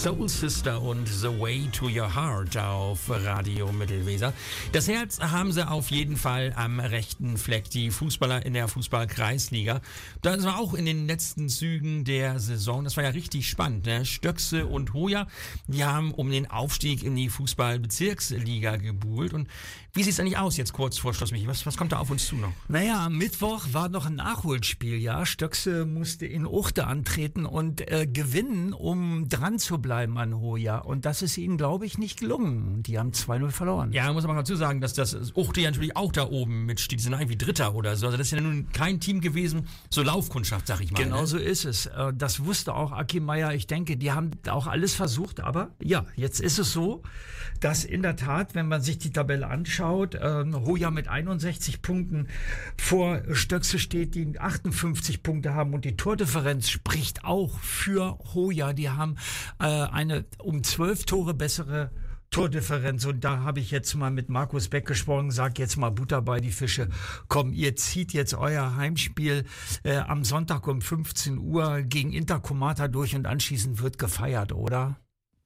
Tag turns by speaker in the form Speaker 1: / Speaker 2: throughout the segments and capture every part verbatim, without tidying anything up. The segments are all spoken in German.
Speaker 1: Soul Sister und The Way to Your Heart auf Radio Mittelweser. Das Herz haben sie auf jeden Fall am rechten Fleck, die Fußballer in der Fußball-Kreisliga. Das war auch in den letzten Zügen der Saison, das war ja richtig spannend, ne? Stöckse und Hoya, die haben um den Aufstieg in die Fußball-Bezirksliga gebuhlt. Und wie sieht es eigentlich aus jetzt kurz vor Schluss, Michi? Was, was kommt da auf uns zu noch?
Speaker 2: Naja, am Mittwoch war noch ein Nachholspiel, ja. Stöckse musste in Uchte antreten und äh, gewinnen, um dran zu bleiben an Hoya. Und das ist ihnen, glaube ich, nicht gelungen. Die haben zwei null verloren.
Speaker 1: Ja, muss man mal dazu sagen, dass das Uchte ja natürlich auch da oben mitsteht. Die sind irgendwie Dritter oder so. Also das ist ja nun kein Team gewesen, so Laufkundschaft, sag ich mal.
Speaker 2: Genau
Speaker 1: ne?
Speaker 2: so ist es. Das wusste auch Aki Meier. Ich denke, die haben auch alles versucht. Aber ja, jetzt ist es so, dass in der Tat, wenn man sich die Tabelle anschaut, äh, Hoya mit einundsechzig Punkten vor Stöckse steht, die achtundfünfzig Punkte haben. Und die Tordifferenz spricht auch für Hoya. Die haben äh, eine um zwölf Tore bessere Tordifferenz. Und da habe ich jetzt mal mit Markus Beck gesprochen, sag jetzt mal Butter bei die Fische. Komm, ihr zieht jetzt euer Heimspiel äh, am Sonntag um fünfzehn Uhr gegen Intercomata durch und anschließend wird gefeiert, oder?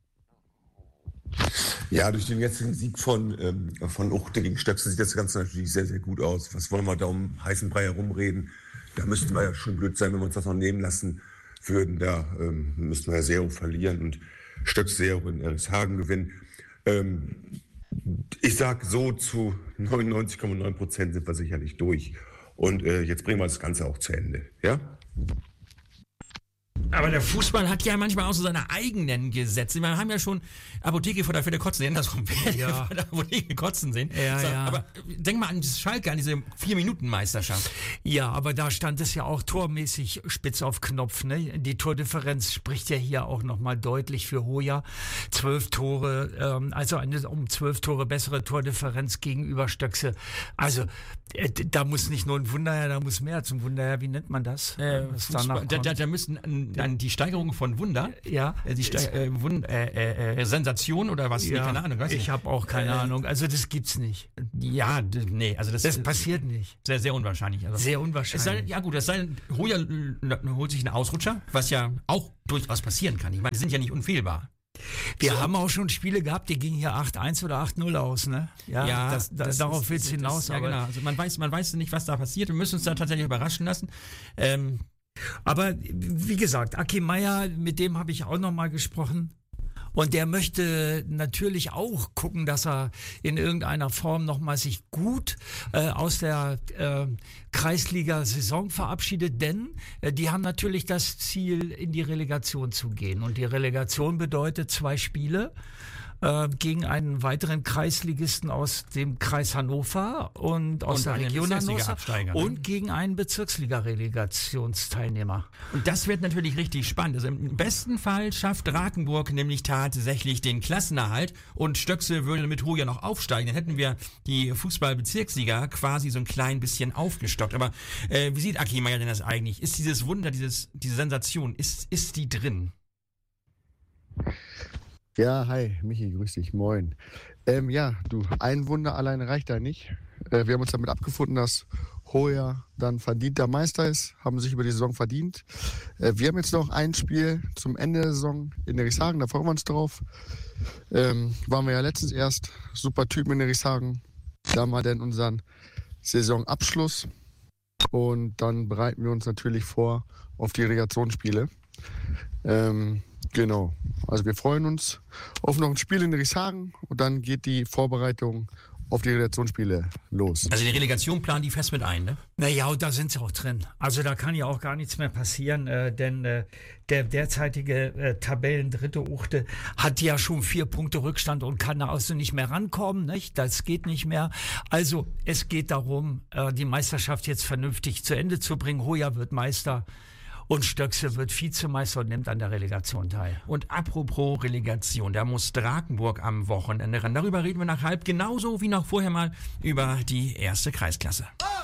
Speaker 3: Ja, durch den jetzigen Sieg von, ähm, von Uchte gegen Stöckse sieht das Ganze natürlich sehr, sehr gut aus. Was wollen wir da um heißen Brei herumreden? Da müssten wir ja schon blöd sein, wenn wir uns das noch nehmen lassen würden. Da ähm, müssten wir ja sehr hoch verlieren und Stöckse sehr hoch in Erichshagen gewinnen. Ähm, ich sag so, zu neunundneunzig Komma neun Prozent sind wir sicherlich durch. Und äh, jetzt bringen wir das Ganze auch zu Ende. Ja?
Speaker 1: Aber der Fußball hat ja manchmal auch so seine eigenen Gesetze. Wir haben ja schon Apotheke vor der Fälle kotzen sehen, andersrum, ja. vor der Apotheke kotzen sehen.
Speaker 2: Ja,
Speaker 1: so,
Speaker 2: ja.
Speaker 1: Aber denk mal an das Schalke, an diese Vier-Minuten-Meisterschaft.
Speaker 2: Ja, aber da stand es ja auch tormäßig spitz auf Knopf. Ne? Die Tordifferenz spricht ja hier auch nochmal deutlich für Hoya. Zwölf Tore, ähm, also eine um zwölf Tore bessere Tordifferenz gegenüber Stöckse. Also äh, da muss nicht nur ein Wunder her, da muss mehr zum Wunder her. Wie nennt man das?
Speaker 1: Äh, da, da, da müssen an, an die Steigerung von Wunder,
Speaker 2: ja,
Speaker 1: die Ste äh, Wund äh, äh, Sensation oder was?
Speaker 2: Ja,
Speaker 1: nee, keine Ahnung. Weiß
Speaker 2: ich habe auch keine
Speaker 1: äh,
Speaker 2: Ahnung. Also das gibt's nicht.
Speaker 1: Ja, nee, also das,
Speaker 2: das passiert nicht.
Speaker 1: Sehr, sehr unwahrscheinlich. Also
Speaker 2: sehr unwahrscheinlich.
Speaker 1: Es sei, ja gut, es sei denn, Hoya holt sich einen Ausrutscher, was ja auch durchaus passieren kann. Ich meine, die sind ja nicht unfehlbar.
Speaker 2: Wir
Speaker 1: so.
Speaker 2: haben auch schon Spiele gehabt, die gingen hier acht eins oder acht null aus, ne? Ja,
Speaker 1: ja
Speaker 2: das, das, das darauf willst du hinaus.
Speaker 1: Das, ja, genau. Also man weiß, man weiß nicht, was da passiert. Wir müssen uns da tatsächlich überraschen lassen. Ähm,
Speaker 2: Aber wie gesagt, Aki Meier, mit dem habe ich auch noch mal gesprochen. Und der möchte natürlich auch gucken, dass er in irgendeiner Form nochmal sich gut äh, aus der äh, Kreisliga-Saison verabschiedet, denn äh, die haben natürlich das Ziel, in die Relegation zu gehen. Und die Relegation bedeutet zwei Spiele äh, gegen einen weiteren Kreisligisten aus dem Kreis Hannover und aus
Speaker 1: und
Speaker 2: der Region Hannover
Speaker 1: ne?
Speaker 2: und gegen einen Bezirksliga-Relegationsteilnehmer.
Speaker 1: Und das wird natürlich richtig spannend. Also im besten Fall schafft Rakenburg nämlich tatsächlich den Klassenerhalt und Stöckse würde mit Hoya noch aufsteigen. Dann hätten wir die Fußball-Bezirksliga quasi so ein klein bisschen aufgestockt. Aber äh, wie sieht Aki Meier denn das eigentlich? Ist dieses Wunder, dieses, diese Sensation, ist, ist die drin?
Speaker 4: Ja, hi, Michi, grüß dich, moin. Ähm, ja, du, ein Wunder alleine reicht da nicht. Äh, wir haben uns damit abgefunden, dass Hoya dann verdienter Meister ist, haben sich über die Saison verdient. Äh, wir haben jetzt noch ein Spiel zum Ende der Saison in Erichshagen, da freuen wir uns drauf. Ähm, waren wir ja letztens erst, super Typen in Erichshagen. Da haben wir dann unseren Saisonabschluss und dann bereiten wir uns natürlich vor auf die Relegationsspiele. Ähm, Genau, also wir freuen uns auf noch ein Spiel in Erichshagen und dann geht die Vorbereitung auf die Relegationsspiele los.
Speaker 1: Also die Relegation planen die fest mit ein, ne?
Speaker 2: Naja, und da sind sie auch drin. Also da kann ja auch gar nichts mehr passieren, äh, denn äh, der derzeitige äh, Tabellendritte Uchte hat ja schon vier Punkte Rückstand und kann da also nicht mehr rankommen, nicht? Das geht nicht mehr. Also es geht darum, äh, die Meisterschaft jetzt vernünftig zu Ende zu bringen. Hoya wird Meister. Und Stöckse wird Vizemeister und nimmt an der Relegation teil.
Speaker 1: Und apropos Relegation, da muss Drakenburg am Wochenende ran. Darüber reden wir nach halb, genauso wie noch vorher mal über die erste Kreisklasse.